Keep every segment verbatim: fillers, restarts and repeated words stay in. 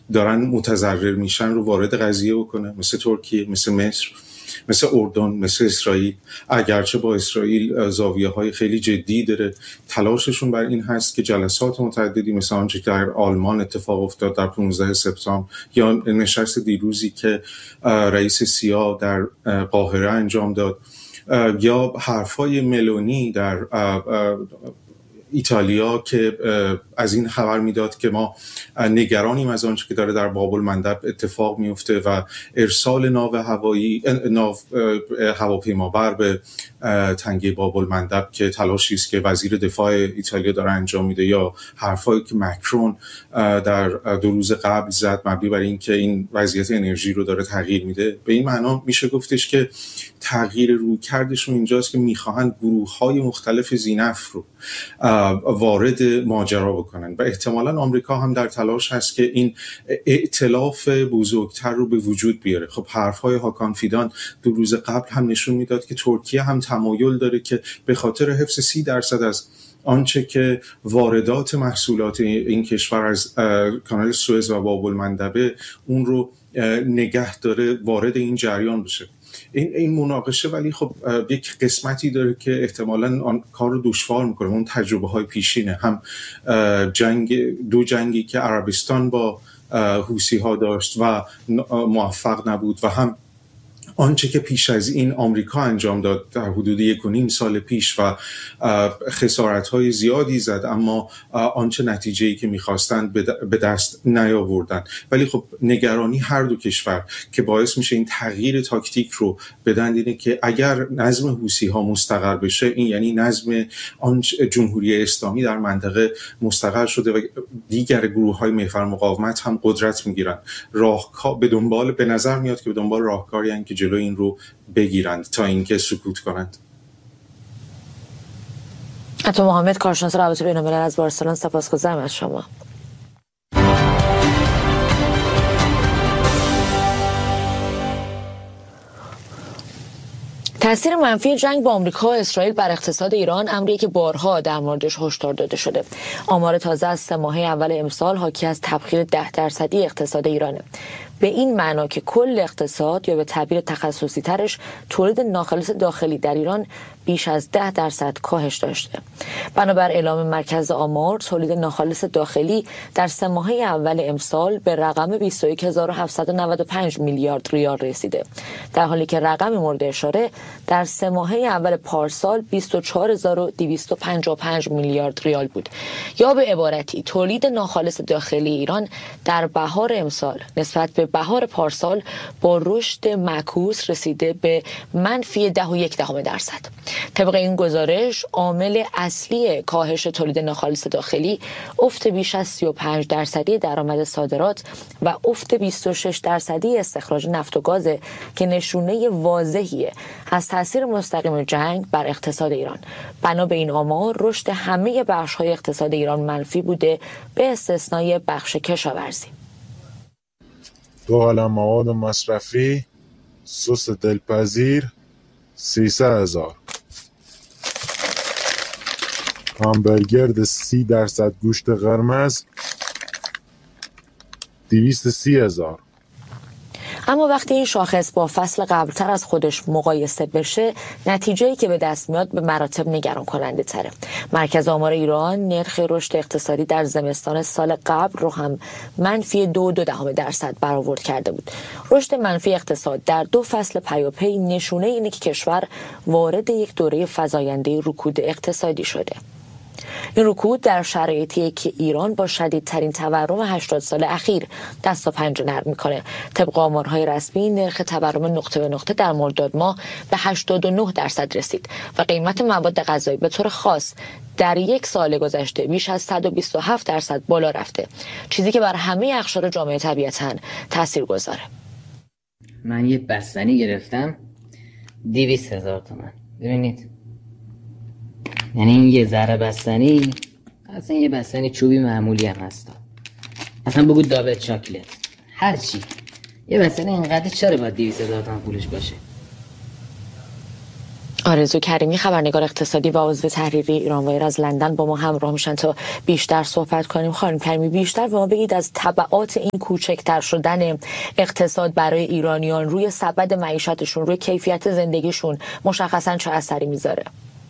دارن متضرر میشن رو وارد قضیه بکنه، مثل ترکیه، مثل مصر، مثل اردن، مثل اسرائیل. اگرچه با اسرائیل زاویه‌های خیلی جدی داره، تلاششون بر این هست که جلسات متعددی مثل آنچه که در آلمان اتفاق افتاد در پانزده سپتامبر یا نشست دیروزی که رئیس سیا در قاهره انجام داد یا حرفای ملونی در ایتالیا که از این خبر میداد که ما نگرانیم از آنچه که داره در باب المندب اتفاق میفته و ارسال ناو هوایی ناو هواپیمابر به تنگه باب المندب که تلاشی است که وزیر دفاع ایتالیا داره انجام میده، یا حرفایی که مکرون در دو روز قبل زد مبنی بر این که این وضعیت انرژی رو داره تغییر میده. به این معنا میشه گفتش که تغییر رویکردشون اینجاست که میخواهند گروه‌های مختلف ذی‌نفع رو وارد ماجرا بکنن و احتمالاً آمریکا هم در تلاش هست که این ائتلاف بزرگتر رو به وجود بیاره. خب حرفهای هاکان فیدان دو روز قبل هم نشون میداد که ترکیه هم تمایل داره که به خاطر حفظ سی درصد از آنچه که واردات محصولات این کشور از کانال سوئز و باب المندب اون رو نگه داره وارد این جریان بشه. این این مناقشه ولی خب یک قسمتی داره که احتمالاً آن کار رو دشوار میکنه. اون تجربه های پیشینه، هم جنگ دو جنگی که عربستان با حوثی ها داشت و موفق نبود و هم آنچه که پیش از این آمریکا انجام داد در حدود یک و نیم سال پیش و خسارت‌های زیادی زد اما آنچه نتیجه‌ای که می‌خواستند به دست نیاوردن. ولی خب نگرانی هر دو کشور که باعث میشه این تغییر تاکتیک رو بدن اینه که اگر نظم حوثی‌ها مستقر بشه، این یعنی نظم آن جمهوری اسلامی در منطقه مستقر شده و دیگر گروه‌های محور مقاومت هم قدرت می‌گیرن. راهکار به دنبال به نظر میاد که به دنبال راهکاری ان که جلوی این رو بگیرند تا اینکه سکوت کنند. عطا محمد، کارشناس روابط بین‌الملل از بارسلون، سپاسگزارم از شما. تأثیر منفی جنگ با آمریکا و اسرائیل بر اقتصاد ایران امری که بارها در موردش هشدار داده شده. آمار تازه از سه ماهه اول امسال حاکی از تبخیر ده درصدی اقتصاد ایرانه. به این معنا که کل اقتصاد یا به تعبیر تخصصی ترش تولید ناخالص داخلی در ایران بیش از ده درصد کاهش داشته. بنابر اعلام مرکز آمار، تولید ناخالص داخلی در سه ماهه اول امسال به رقم بیست و یک هزار و هفتصد و نود و پنج میلیارد ریال رسیده، در حالی که رقم مورد اشاره در سه ماهه اول پارسال بیست و چهار هزار و دویست و پنجاه و پنج میلیارد ریال بود. یا به عبارتی تولید ناخالص داخلی ایران در بهار امسال نسبت به بهار پارسال با رشد معکوس رسیده به منفی ده و یک دهم درصد. طبق این گزارش عامل اصلی کاهش تولید ناخالص داخلی افت بیش از سی و پنج درصدی درآمد صادرات و افت بیست و شش درصدی استخراج نفت و گاز که نشونه واضحی از تاثیر مستقیم جنگ بر اقتصاد ایران. بنا به این آمار رشد همه بخش‌های اقتصاد ایران منفی بوده به استثنای بخش کشاورزی. دو عالم مواد مصرفی، سس دلپذیر سیصد هزار، همبرگر سی درصد گوشت قرمز دویست و سی هزار. اما وقتی این شاخص با فصل قبلتر از خودش مقایسه بشه، نتیجه‌ای که به دست میاد به مراتب نگران کننده تره. مرکز آمار ایران نرخ رشد اقتصادی در زمستان سال قبل رو هم منفی دو دو دهم درصد برآورد کرده بود. رشد منفی اقتصاد در دو فصل پیاپی نشونه اینه که کشور وارد یک دوره فزاینده رکود اقتصادی شده. این رکود در شرایطی که ایران با شدیدترین تورم هشتاد سال اخیر دست و پنجه نرم میکنه. طبق آمارهای رسمی نرخ تورم نقطه به نقطه در مرداد ماه به هشتاد و نه درصد رسید و قیمت مواد غذایی به طور خاص در یک سال گذشته بیش از صد و بیست و هفت درصد بالا رفته، چیزی که بر همه اقشار جامعه طبیعتاً تأثیر گذاره. من یه بستنی گرفتم دویست هزار تومان. ببینید، یعنی این یه ذره بستنی، اصلا یه بستنی چوبی معمولی هم هست، اصلا بگو دابت چاکلت هر چی، یه بستنی اینقدر چرا باید دویست هزار تومان پولش باشه؟ آرزو کریمی خبرنگار اقتصادی و عضو تحریری ایرانوایر از لندن با ما همراه میشن تا بیشتر صحبت کنیم. خانم کریمی، بیشتر به ما بگید از تبعات این کوچکتر شدن اقتصاد برای ایرانیان روی سبد معیشتشون، روی کیفیت زندگیشون مشخصا چه اثری میذاره؟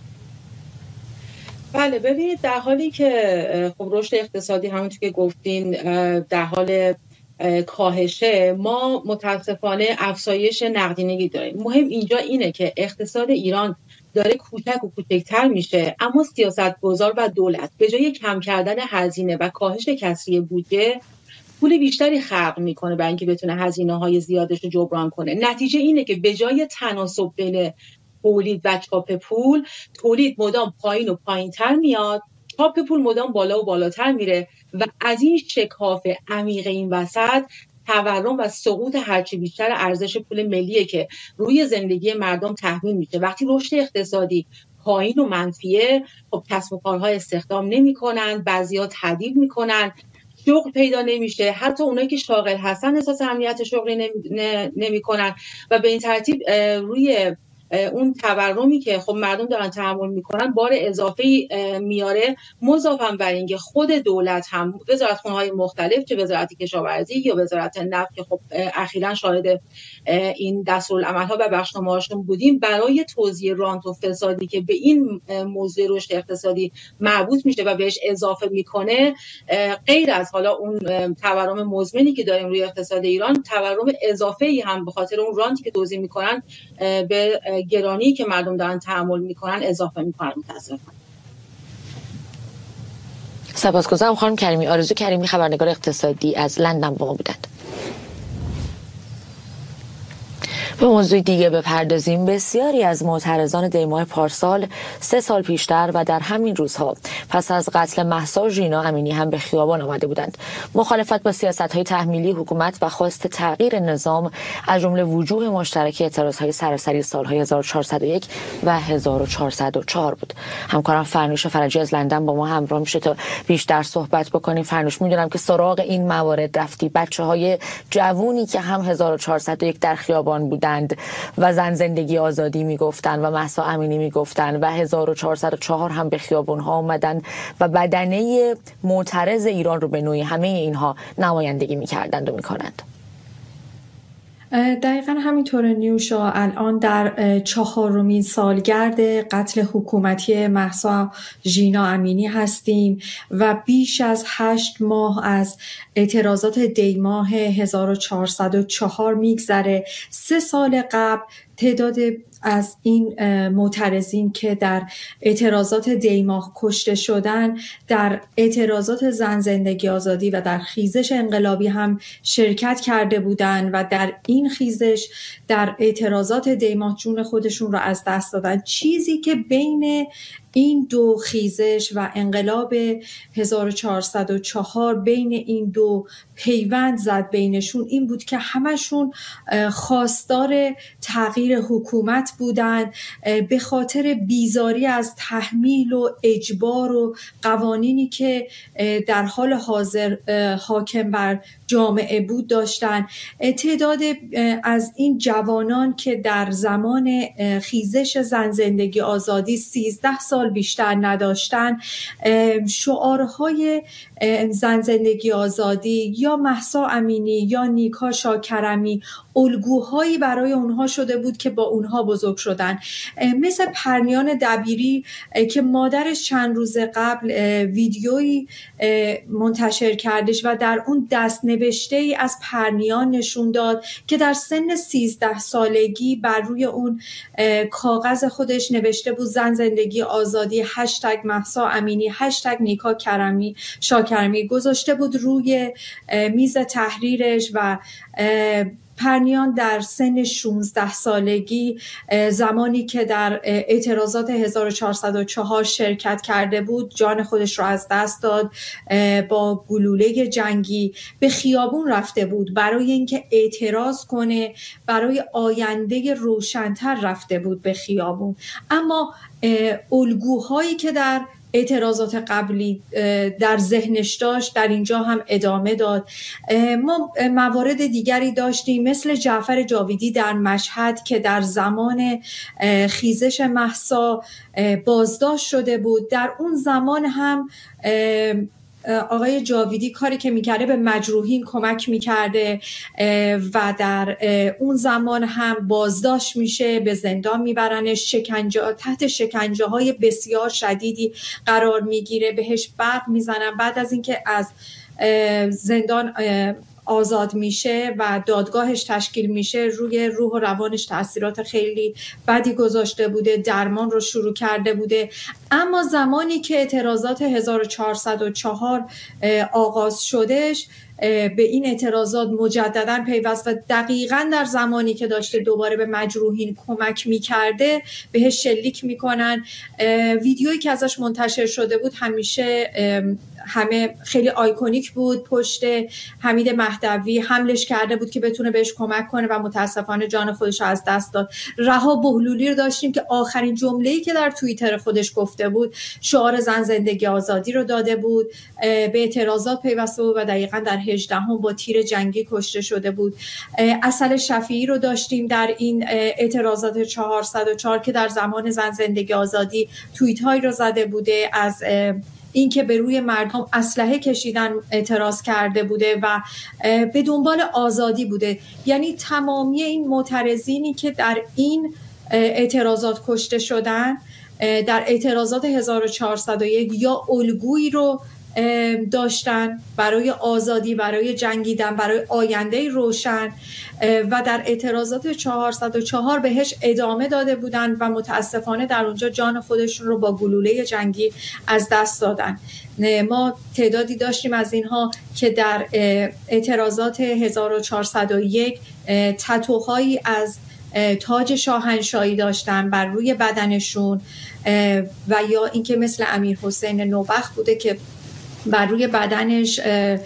بله، ببینید در حالی که خب رشد اقتصادی همونطور که گفتین در حال کاهشه، ما متاسفانه افزایش نقدینگی داریم. مهم اینجا اینه که اقتصاد ایران داره کوچک و کوچکتر میشه، اما سیاستگزار و دولت به جای کم کردن هزینه و کاهش کسری بودجه پول بیشتری خلق میکنه برای اینکه بتونه هزینه‌های زیادش رو جبران کنه. نتیجه اینه که به جای تناسب بین تولید و چاپ پول، تولید مدام پایین و پایینتر میاد، چاپ پول مدام بالا و بالاتر میره و از این شکاف عمیق این وسط تورم و سقوط هرچی بیشتر ارزش پول ملیه که روی زندگی مردم تحمیل میشه. وقتی رشد اقتصادی پایین و منفیه، خب کسب و کارها استخدام نمیکنن، بعضیا تعدیل میکنن، شغل پیدا نمیشه، حتی اونایی که شاغل هستن احساس امنیت شغلی نمیکنن و به این ترتیب روی اون تورمی که خب مردم دارن تحمل میکنن بار اضافی میاره. مضافاً بر اینکه خود دولت هم وزارتخونه‌های مختلف، چه وزارت کشاورزی یا وزارت نفت که خب اخیراً شاهد این دستورالعمل‌ها و بخشنامه‌هاشون بودیم، برای توزیع رانت و فسادی که به این موضوع رشد اقتصادی مربوط میشه و بهش اضافه میکنه، غیر از حالا اون تورم مزمنی که داریم روی اقتصاد ایران، تورم اضافه‌ای هم به خاطر اون رانتی که توزیع میکنن به گرانی که مردم دارن تحمل میکنن اضافه میکنن. متاسفانه. سپاسگزارم خانم کریمی. آرزو کریمی خبرنگار اقتصادی از لندن با ما بودند. به موضوع دیگه بپردازیم. بسیاری از معترضان دیماه پارسال سه سال پیشتر و در همین روزها پس از قتل مهسا ژینا امینی هم به خیابان آمده بودند. مخالفت با سیاست‌های تحمیلی حکومت و خواست تغییر نظام از جمله وجوه مشترک اعتراض‌های سراسری سال‌های هزار و چهارصد و یک و هزار و چهارصد و چهار بود. همکارم فرنوش فرجی از لندن با ما همراه میشه تا بیشتر صحبت بکنیم. فرنوش، میدونم که سراغ این موارد رفتی، بچه‌های جوونی که هم هزار و چهارصد و یک در خیابان بودند و زن زندگی آزادی میگفتن و مهسا امینی میگفتن و هزار و چهارصد و چهار هم به خیابون ها آمدن و بدنه معترض ایران رو به نوعی همه اینها نمایندگی میکردند و میکنند. دقیقا همینطور نیوشا. الان در چهارمین سالگرد قتل حکومتی مهسا ژینا امینی هستیم و بیش از هشت ماه از اعتراضات دیماه هزار و چهارصد و چهار میگذره. سه سال قبل تعداد از این معترضین که در اعتراضات دیماه کشته شدن در اعتراضات زن زندگی آزادی و در خیزش انقلابی هم شرکت کرده بودند و در این خیزش در اعتراضات دیماه جون خودشون رو از دست دادن. چیزی که بین این دو خیزش و انقلاب هزار و چهارصد و چهار بین این دو پیوند زد بینشون این بود که همشون خواستار تغییر حکومت بودند به خاطر بیزاری از تحمیل و اجبار و قوانینی که در حال حاضر حاکم بر جامعه بود داشتن. تعداد از این جوانان که در زمان خیزش زن زندگی آزادی سیزده سال بیشتر نداشتن، شعارهای زن زندگی آزادی یا مهسا امینی یا نیکا شاکرمی الگوهایی برای اونها شده بود که با اونها بزرگ شدن. مثل پرنیان دبیری که مادرش چند روز قبل ویدیویی منتشر کردش و در اون دست نوشته ای از پرنیان نشون داد که در سن سیزده سالگی بر روی اون کاغذ خودش نوشته بود زن زندگی آزادی، هشتگ مهسا امینی، هشتگ نیکا کرمی شاکرمی گذاشته بود روی میز تحریرش. و پرنیان در سن شانزده سالگی زمانی که در اعتراضات هزار و چهارصد و چهار شرکت کرده بود جان خودش رو از دست داد. با گلوله جنگی به خیابون رفته بود برای اینکه اعتراض کنه، برای آینده روشن‌تر رفته بود به خیابون. اما الگوهایی که در اعتراضات قبلی در ذهنش داشت در اینجا هم ادامه داد. ما موارد دیگری داشتیم مثل جعفر جاویدی در مشهد که در زمان خیزش مهسا بازداشت شده بود. در اون زمان هم آقای جاویدی کاری که میکرده به مجروحین کمک میکرده و در اون زمان هم بازداشت میشه، به زندان میبرنش، شکنجه تحت شکنجه های بسیار شدیدی قرار میگیره، بهش برق میزنن. بعد از اینکه از زندان آزاد میشه و دادگاهش تشکیل میشه، روی روح و روانش تأثیرات خیلی بدی گذاشته بوده، درمان رو شروع کرده بوده. اما زمانی که اعتراضات هزار و چهارصد و چهار آغاز شدش، به این اعتراضات مجددا پیوست و دقیقاً در زمانی که داشته دوباره به مجروحین کمک میکرده بهش شلیک میکنن. ویدیویی که ازش منتشر شده بود همیشه همه خیلی آیکونیک بود. پشت حمید مهدوی حملش کرده بود که بتونه بهش کمک کنه و متاسفانه جان خودش رو از دست داد. رها بهلولی رو داشتیم که آخرین جمله‌ای که در توییتر خودش گفته بود شعار زن زندگی آزادی رو داده بود، به اعتراضات پیوسته بود و دقیقاً در هجدهم با تیر جنگی کشته شده بود. اصل شفیعی رو داشتیم در این اعتراضات چهارصد و چهار که در زمان زن زندگی آزادی توییت هایی رو زده بوده از این که به روی مردم اسلحه کشیدن اعتراض کرده بوده و به دنبال آزادی بوده. یعنی تمامی این معترضینی که در این اعتراضات کشته شدن در اعتراضات هزار و چهارصد و یک یا الگویی رو داشتن برای آزادی، برای جنگیدن، برای آینده روشن و در اعتراضات چهارصد و چهار بهش ادامه داده بودن و متاسفانه در اونجا جان خودشون رو با گلوله جنگی از دست دادن. ما تعدادی داشتیم از اینها که در اعتراضات هزار و چهارصد و یک تتوهایی از تاج شاهنشاهی داشتن بر روی بدنشون و یا اینکه مثل امیر حسین نوبخت بوده که بر روی بدنش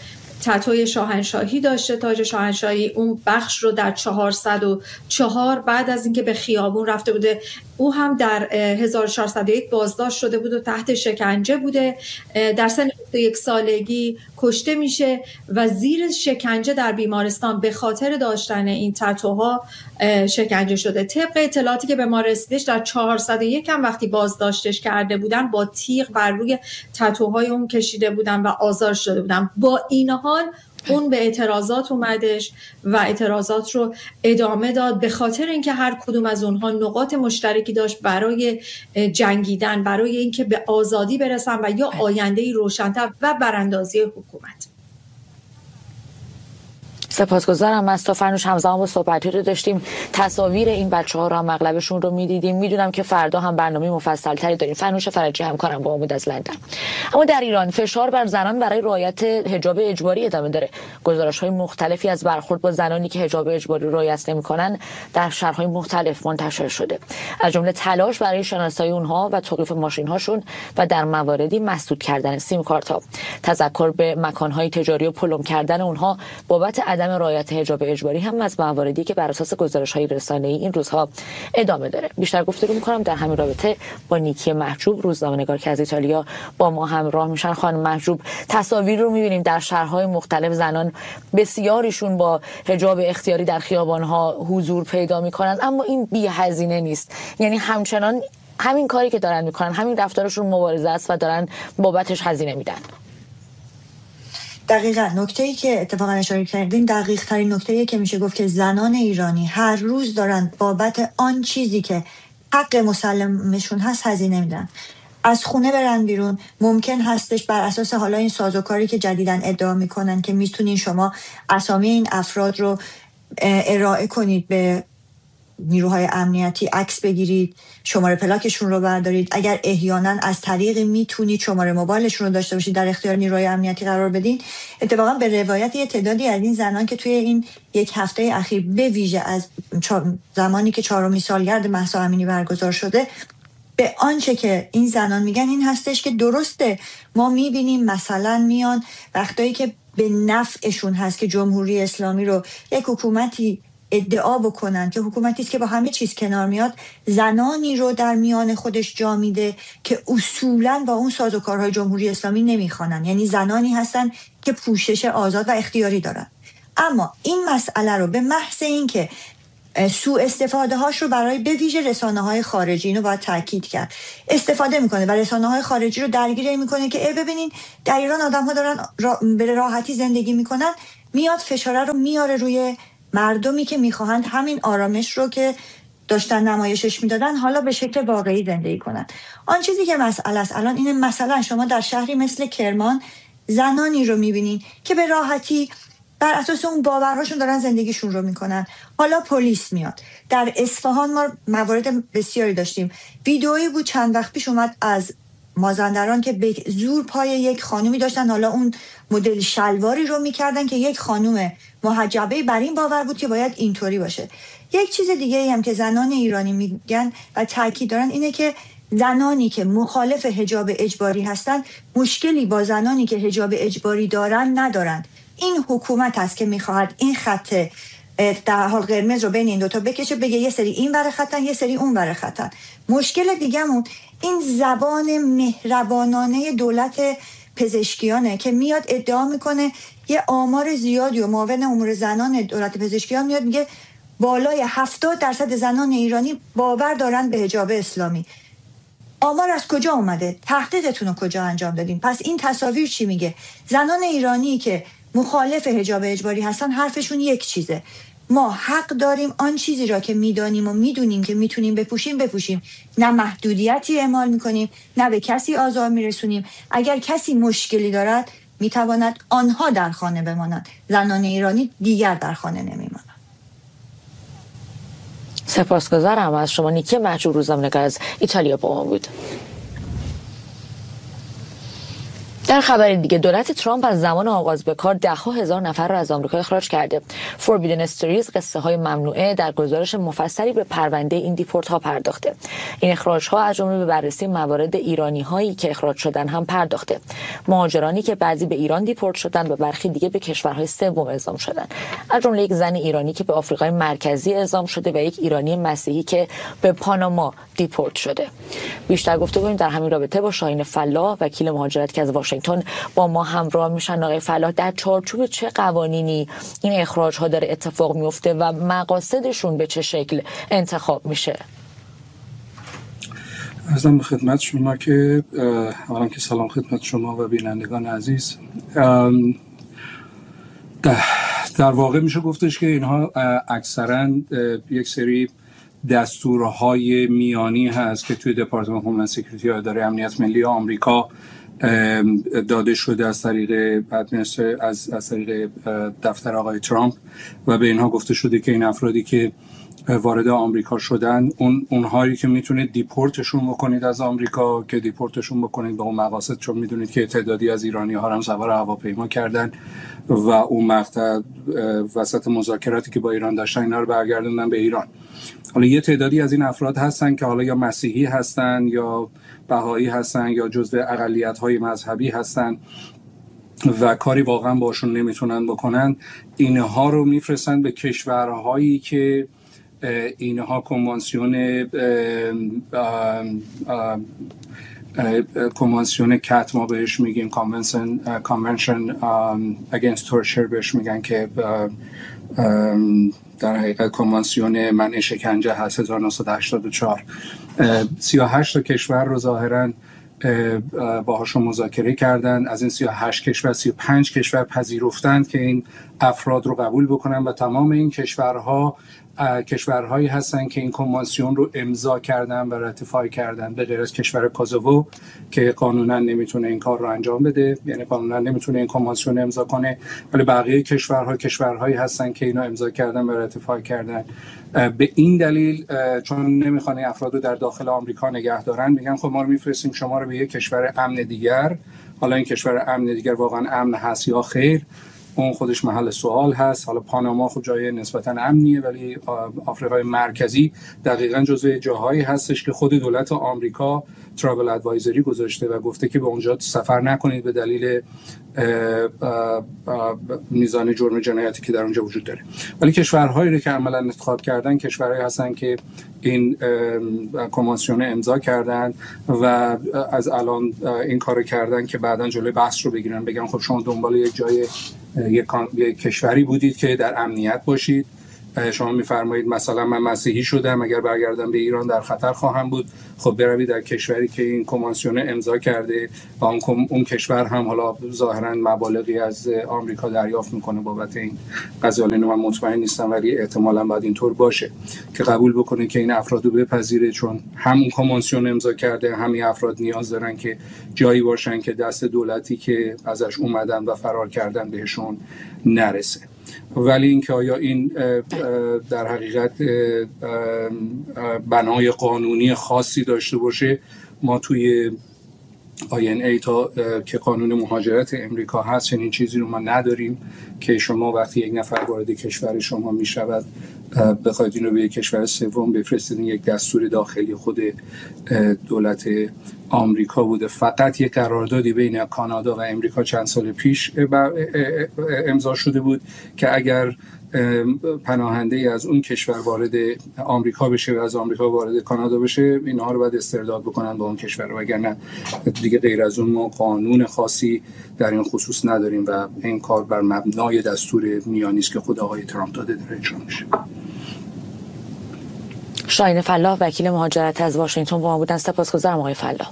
تتوی شاهنشاهی داشته، تاج شاهنشاهی. اون بخش رو در چهارصد و چهار بعد از اینکه به خیابون رفته بوده، او هم در هزار و چهارصد و یک بازداشت شده بود و تحت شکنجه بوده. در سن یک سالگی کشته میشه و زیر شکنجه در بیمارستان به خاطر داشتن این تتوها شکنجه شده. طبق اطلاعاتی که به ما رسیدش در چهارصد و یک هم وقتی بازداشتش کرده بودن با تیغ بر روی تتوهای اون کشیده بودن و آزار شده بودن. با این حال اون به اعتراضات اومدش و اعتراضات رو ادامه داد به خاطر اینکه هر کدوم از اونها نقاط مشترکی داشت برای جنگیدن، برای اینکه به آزادی برسن و یا آینده‌ای روشن‌تر و براندازی حکومت. سپاسگزارم از تو فرنوش. همزمان با صحبتی رو داشتیم، تصاویر این بچه‌ها رو هم مغلبشون رو می‌دیدیم. میدونم که فردا هم برنامه مفصل‌تری داریم. فرنوش فرجی همکارم با امید از لندن. اما در ایران فشار بر زنان برای رعایت حجاب اجباری ادامه داره. گزارش‌های مختلفی از برخورد با زنانی که حجاب اجباری رو رعایت نمی‌کنن در شهرهای مختلف منتشر شده، از جمله تلاش برای شناسایی اونها و توقیف ماشین‌هاشون و در مواردی مسدود کردن سیم کارت‌ها، تذکر به مکان‌های تجاری و پلم کردن اونها بابت عدم رعایت حجاب اجباری هم از مواردی که بر اساس گزارش‌های رسانه‌ای این روزها ادامه داره. بیشتر گفتگو می‌کنم در همین رابطه با نیکی محجوب، روزنامه‌نگار که از ایتالیا با ما همراه میشن. خانم محجوب، تصاویر رو می‌بینیم در شهرهای مختلف زنان بسیاریشون با حجاب اختیاری در خیابان‌ها حضور پیدا می‌کنند، اما این بی هزینه نیست. یعنی همچنان همین کاری که دارن می‌کنن، همین رفتارشون مبارزه است و دارن بابتش هزینه میدن. دقیقاً نکته‌ای که اتفاقا اشاره کردین دقیق ترین نکته‌ای که میشه گفت که زنان ایرانی هر روز دارن بابت آن چیزی که حق مسلمشون هست هزینه میدن. از خونه برن بیرون، ممکن هستش بر اساس حالا این سازوکاری که جدیداً ادعا میکنن که میتونین شما اسامی این افراد رو ارائه کنید به نیروهای امنیتی، عکس بگیرید، شماره پلاکشون رو بردارید، اگر احیانا از طریقی میتونید شماره موبایلشون رو داشته باشید در اختیار نیروهای امنیتی قرار بدین. اتفاقا به روایت یه تعدادی از این زنان که توی این یک هفته اخیر به ویژه از زمانی که چهارمین سالگرد مهسا امینی برگزار شده، به آنچه که این زنان میگن این هستش که درسته ما میبینیم مثلا میان وقتایی که به نفعشون هست که جمهوری اسلامی رو یک حکومتی ادعا بکنن که حکومتی است که با همه چیز کنار میاد، زنانی رو در میان خودش جا میده که اصولاً با اون سازوکارهای جمهوری اسلامی نمیخوانن، یعنی زنانی هستن که پوشش آزاد و اختیاری دارن. اما این مسئله رو به محض این که سوء استفاده هاش رو برای به ویژه رسانه های خارجی، اینو باید تاکید کرد، استفاده میکنه و رسانه های خارجی رو درگیر میکنه که ای ببینین در ایران آدم ها دارن را... به راحتی زندگی میکنن، میاد فشاره رو میاره روی مردمی که میخواهند همین آرامش رو که داشتن نمایشش میدادن حالا به شکل واقعی زندگی کنن. آن چیزی که مسئله است الان اینه، مثلا شما در شهری مثل کرمان زنانی رو میبینین که به راحتی بر اساس اون باورهاشون دارن زندگیشون رو میکنن. حالا پلیس میاد. در اصفهان ما موارد بسیاری داشتیم. ویدئویی بود چند وقت پیش اومد از مازندران که به زور پای یک خانومی داشتن، حالا اون مدل شلواری رو میکردن که یک خانوم محجبه بر این باور بود که باید اینطوری باشه. یک چیز دیگه ای هم که زنان ایرانی میگن و تاکید دارن اینه که زنانی که مخالف حجاب اجباری هستن مشکلی با زنانی که حجاب اجباری دارن ندارن. این حکومت است که میخواهد این خط در حال قرمز رو بین این دوتا بکشه، بگه یه سری این ور خطن یه سری اون ور خطن. مشکل دیگه‌مون این زبان مهربانانه دولت پزشکیانه که میاد ادعا میکنه یه آمار زیادی و معاون امور زنان دولت پزشکیان میاد میگه بالای هفتاد درصد زنان ایرانی باور دارن به حجاب اسلامی. آمار از کجا اومده؟ تحقیقتون رو کجا انجام دادین؟ پس این تصاویر چی میگه؟ زنان ایرانی که مخالف حجاب اجباری هستن حرفشون یک چیزه: ما حق داریم آن چیزی را که میدانیم و میدونیم که میتونیم بپوشیم بپوشیم، نه محدودیتی اعمال میکنیم نه به کسی آزار میرسونیم. اگر کسی مشکلی دارد میتواند آنها در خانه بمانند، زنان ایرانی دیگر در خانه نمیمانند. سپاسگزارم از شما. نیکی محجوب، روزنامه‌نگار از ایتالیا با ما بود. در خبر دیگه، دولت ترامپ از زمان آغاز به کار ده ها هزار نفر را از آمریکا اخراج کرده. فوربیدن استوریز، قصه های ممنوعه، در گزارش مفصلی به پرونده این دیپورت ها پرداخته. این اخراج ها از جمله به بررسی موارد ایرانی هایی که اخراج شدن هم پرداخته. مهاجرانی که بعضی به ایران دیپورت شدن و برخی دیگه به کشورهای سوم اعزام شدن، از جمله یک زن ایرانی که به آفریقای مرکزی اعزام شده و یک ایرانی مسیحی که به پاناما دیپورت شده. بیشتر گفتگو کنیم در همین رابطه با شاهین فلاح، وکیل مهاجرت که از واشنگتن با ما همراه میشن. آقای فلاح، در چارچوب چه قوانینی این اخراج ها داره اتفاق میفته و مقاصدشون به چه شکل انتخاب میشه؟ عرضم به خدمت شما که اولا که سلام خدمت شما و بینندگان عزیز. در واقع میشه گفتش که اینها اکثرا یک سری دستورهای میانی هست که توی دپارتمان هوملند سکیوریتی یا اداره امنیت ملی آمریکا داده شده از طریق از از طریق دفتر آقای ترامپ و به اینها گفته شده که این افرادی که وارد آمریکا شدن، اون اونهایی که میتونید دیپورتشون بکنید از آمریکا، که دیپورتشون بکنید به اون مقاصد، چون میدونید که تعدادی از ایرانی ها هم سوار هواپیما کردن و اون مقطع وسط مذاکراتی که با ایران داشتن اینا رو برگردوندن به ایران. حالا یه تعدادی از این افراد هستن که حالا یا مسیحی هستن یا بهایی هستن یا جزو اقلیت‌های مذهبی هستن و کاری واقعا باشون نمیتونن بکنن. اینها رو میفرستن به کشورهایی که اینها کنوانسیون کنوانسیون کت ما بهش میگیم، کنونشن کنونشن اگینست تورچر بهش میگن، که در حقیقت کنوانسیون منع شکنجه هست هزار و نهصد و هشتاد و چهار. سی و هشت کشور رو ظاهراً باهاشون مذاکره کردن. از این سی و هشت کشور سی و پنج کشور پذیرفتند که این افراد رو قبول بکنن و تمام این کشورها کشورهایی هستن که این کنوانسیون رو امضا کردن و راتیفای کردن، به غیر از کشور کوزوو که قانونا نمیتونه این کار رو انجام بده، یعنی قانونا نمیتونه این کنوانسیون امضا کنه، ولی بقیه کشورها کشورهایی هستن که اینا امضا کردن و راتیفای کردن. به این دلیل چون نمیخوان افراد رو در داخل آمریکا نگه دارن، میگن خب ما رو میفرستیم شما رو به یک کشور امن دیگر. حالا این کشور امن دیگر واقعا امن هست یا خیر اون خودش محل سوال هست. حالا پاناما خب جای نسبتاً امنیه، ولی آفریقای مرکزی دقیقاً جزو جاهایی هستش که خود دولت آمریکا ترافل ادوایزری گذاشته و گفته که به اونجا سفر نکنید به دلیل میزان جرم جنایتی که در اونجا وجود داره. ولی کشورهایی رو که عملاً انتخاب کردن کشورهایی هستن که این کنوانسیون امضا کردن و از الان این کارو کردن که بعداً جلوی بحث رو بگیرن، بگن خب شما دنبال یک جای یک, یک کشوری بودید که در امنیت باشید. شما میفرمایید مثلا من مسیحی شدم، اگر برگردم به ایران در خطر خواهم بود. خب بروید در کشوری که این کنوانسیون امضا کرده و اون, اون کشور هم حالا ظاهرا مبالغی از آمریکا دریافت میکنه بابت این قضیه. من مطمئن نیستم ولی احتمالاً باید اینطور باشه که قبول بکنه که این افراد رو بپذیره، چون هم اون کنوانسیون امضا کرده، همین افراد نیاز دارن که جایی باشن که دست دولتی که ازش اومدن و فرار کردن بهشون نرسه. ولی اینکه آیا این در حقیقت بنای قانونی خاصی داشته باشه، ما توی آی ان ای تا که قانون مهاجرت امریکا هست چنین چیزی رو ما نداریم که شما وقتی یک نفر وارد کشور شما میشود بخواید این رو به یک کشور سوم بفرستید. یک دستور داخلی خود دولت آمریکا بوده. فقط یک قراردادی بین کانادا و امریکا چند سال پیش امضا شده بود که اگر پناهنده از اون کشور وارد آمریکا بشه و از آمریکا وارد کانادا بشه، اینها رو باید استرداد بکنن با اون کشور، وگرنه دیگه غیر از اون ما قانون خاصی در این خصوص نداریم و این کار بر مبنای دستور میانی است که خود آقای ترامپ داده داره اجرا میشه. شاهین فلاح وکیل مهاجرت از واشنگتن با ما بودن. سپاسگزارم آقای فلاح.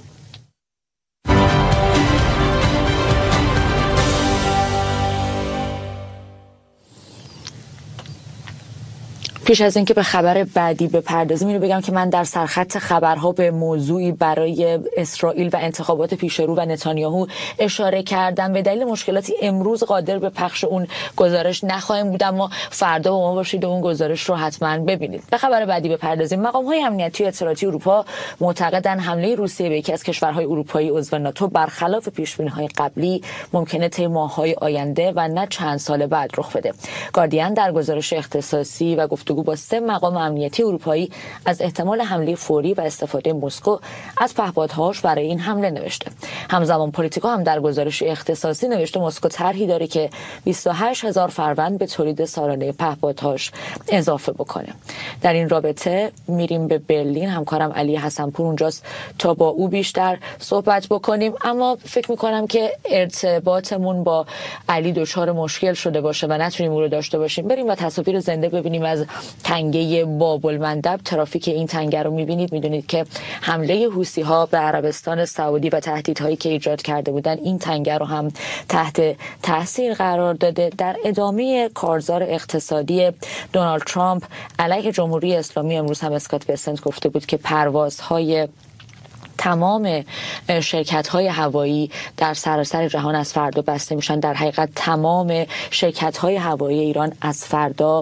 پیش از اینکه به خبر بعدی بپردازیم اینو بگم که من در سرخط خبرها به موضوعی برای اسرائیل و انتخابات پیش رو و نتانیاهو اشاره کردم. به دلیل مشکلاتی امروز قادر به پخش اون گزارش نخواهیم بود، اما فردا با ما باشید و اون گزارش رو حتما ببینید. به خبر بعدی بپردازیم. مقام‌های امنیتی و اطلاعاتی اروپا معتقدند حمله روسیه به یکی از کشورهای اروپایی عضو ناتو برخلاف پیش‌بینی‌های قبلی ممکنه طی ماه‌های آینده و نه چند سال بعد رخ بده. گاردین در گزارش اختصاصی و گفتگو با سه مقام امنیتی اروپایی از احتمال حمله فوری و استفاده مسکو از پهپادهاش برای این حمله نوشته. همزمان پلیتیکو هم در گزارش اختصاصی نوشته مسکو طرحی داره که بیست و هشت هزار فروند به تولید سالانه پهپادهاش اضافه بکنه. در این رابطه میریم به برلین. همکارم علی حسنپور اونجاست تا با او بیشتر صحبت بکنیم، اما فکر میکنم که ارتباطمون با علی دچار مشکل شده باشه و نتونیم اون رو داشته باشیم. بریم و تصاویر زنده ببینیم از تنگه باب المندب. ترافیک این تنگه رو میبینید. میدونید که حمله حوثی ها به عربستان سعودی و تهدیدهایی که ایجاد کرده بودن این تنگه رو هم تحت تاثیر قرار داده. در ادامه کارزار اقتصادی دونالد ترامپ علیه جمهوری اسلامی امروز هم اسکات بسنت گفته بود که پروازهای تمام شرکت‌های هوایی در سراسر جهان از فردا بسته میشن. در حقیقت تمام شرکت‌های هوایی ایران از فردا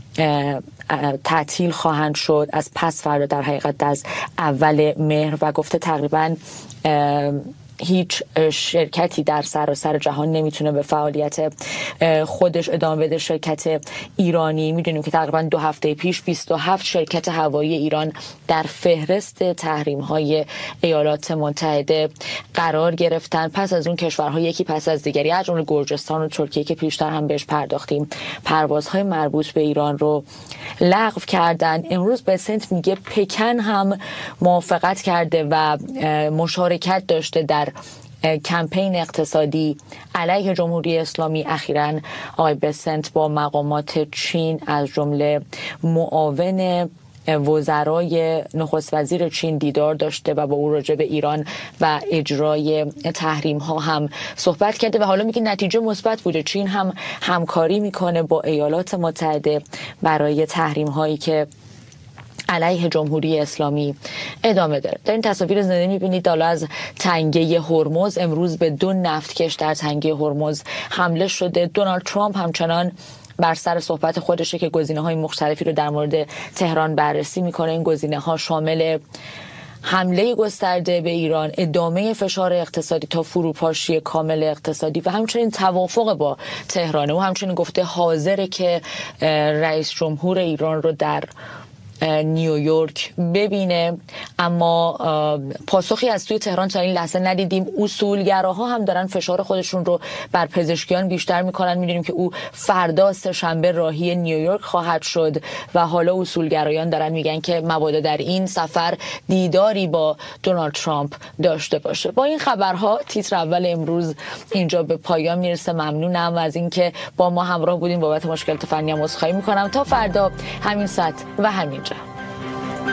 تعطیل خواهند شد، از پس فردا در حقیقت از اول مهر، و گفته تقریباً هیچ شرکتی در سراسر جهان نمیتونه به فعالیت خودش ادامه بده. شرکت ایرانی میدونیم که تقریبا دو هفته پیش بیست و هفت شرکت هوایی ایران در فهرست تحریم‌های ایالات متحده قرار گرفتن. پس از اون کشورها یکی پس از دیگری از جمله گرجستان و ترکیه که پیشتر هم بهش پرداختیم پروازهای مربوط به ایران رو لغو کردن. امروز بسنت میگه پکن هم موافقت کرده و مشارکت داشته در کمپین اقتصادی علیه جمهوری اسلامی. اخیراً آقای بسنت با مقامات چین از جمله معاون وزرای نخست وزیر چین دیدار داشته و با او راجع به ایران و اجرای تحریم ها هم صحبت کرده و حالا میگه نتیجه مثبت بوده. چین هم همکاری میکنه با ایالات متحده برای تحریم هایی که علیه جمهوری اسلامی ادامه داره. در این تصاویر زنده میبینید حالا از تنگه هرمز. امروز به دو نفتکش در تنگه هرمز حمله شده. دونالد ترامپ همچنان بر سر صحبت خودشه که گزینه‌های مختلفی رو در مورد تهران بررسی میکنه. این گزینه‌ها شامل حمله گسترده به ایران، ادامه فشار اقتصادی تا فروپاشی کامل اقتصادی و همچنین توافق با تهران. او همچنین گفته حاضره که رئیس جمهور ایران رو در نیویورک ببینه، اما پاسخی از توی تهران تا این لحظه ندیدیم. اصولگراها هم دارن فشار خودشون رو بر پزشکیان بیشتر میکنن. میدونیم که او فردا سه‌شنبه راهی نیویورک خواهد شد و حالا اصولگرایان دارن میگن که مبادا در این سفر دیداری با دونالد ترامپ داشته باشه. با این خبرها تیتر اول امروز اینجا به پایان میرسه. ممنونم از اینکه با ما همراه بودین. بابت مشکلات فنی هم عذرخواهی میکنم. تا فردا همین ساعت و همین